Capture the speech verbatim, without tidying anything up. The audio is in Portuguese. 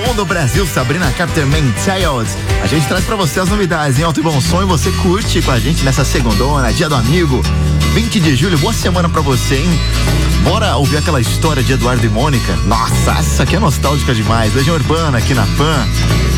som do Brasil, Sabrina Carpenter, Man Child. A gente traz pra você as novidades em alto e bom som e você curte com a gente nessa segundona, dia do amigo, vinte de julho. Boa semana pra você, hein? Bora ouvir aquela história de Eduardo e Mônica? Nossa, essa aqui é nostálgica demais. Legião Urbana aqui na Pan.